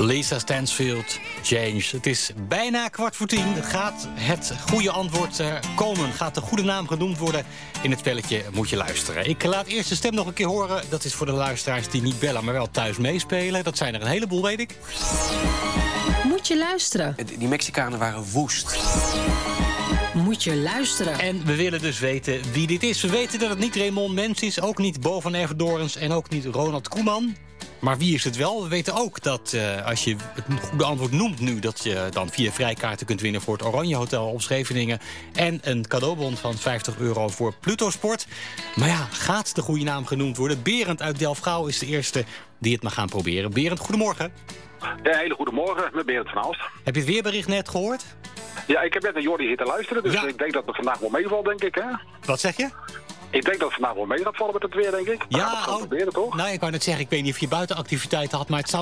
Lisa Stansfield, Change. Het is bijna 9:15. Gaat het goede antwoord komen? Gaat de goede naam genoemd worden? In het spelletje moet je luisteren. Ik laat eerst de stem nog een keer horen. Dat is voor de luisteraars die niet bellen, maar wel thuis meespelen. Dat zijn er een heleboel, weet ik. Moet je luisteren. Die Mexicanen waren woest. Moet je luisteren. En we willen dus weten wie dit is. We weten dat het niet Raymond Mens is, ook niet Bo van Everdorens en ook niet Ronald Koeman. Maar wie is het wel? We weten ook dat als je het goede antwoord noemt nu, dat je dan 4 vrijkaarten kunt winnen voor het Oranje Hotel op Scheveningen. En een cadeaubon van €50 voor Pluto Sport. Maar ja, gaat de goede naam genoemd worden? Berend uit Delfgauw is de eerste die het mag gaan proberen. Berend, goedemorgen. Ja, hele goedemorgen, met Berend van Aalst. Heb je het weerbericht net gehoord? Ja, ik heb net naar Jordi zitten luisteren, dus Ja. ik denk dat het vandaag wel meevalt, denk ik, hè? Wat zeg je? Ik denk dat het vandaag wel mee gaat vallen met het weer, denk ik. Maar Ja, dat gaan we proberen, toch? Nou, ik wou net zeggen, ik weet niet of je buitenactiviteiten had, maar het zou